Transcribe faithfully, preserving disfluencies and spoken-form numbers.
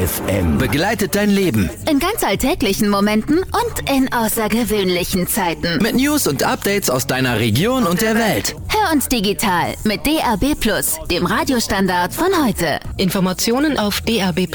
F M begleitet dein Leben in ganz alltäglichen Momenten und in außergewöhnlichen Zeiten. mit News und Updates aus deiner Region und der Welt. Hör uns digital mit D A B plus, dem Radiostandard von heute. Informationen auf d a b